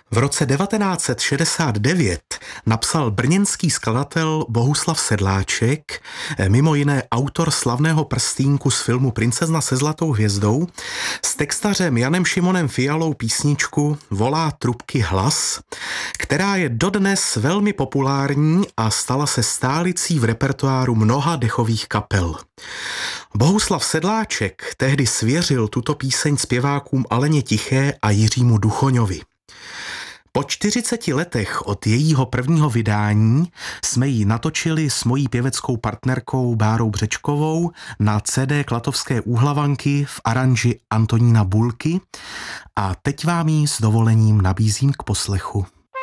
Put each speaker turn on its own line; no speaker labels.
V roce 1969 napsal brněnský skladatel Bohuslav Sedláček, mimo jiné autor slavného prstýnku z filmu Princezna se zlatou hvězdou, s textařem Janem Šimonem Fialou písničku Volá trubky hlas, která je dodnes velmi populární a stala se stálicí v repertoáru mnoha dechových kapel. Bohuslav Sedláček tehdy svěřil tuto píseň zpěvákům Aleně Tiché a Jiřímu Duchoňovi. Po 40 letech od jejího prvního vydání jsme ji natočili s mojí pěveckou partnerkou Bárou Břečkovou na CD Klatovské úhlavanky v aranži Antonína Bulky a teď vám ji s dovolením nabízím k poslechu.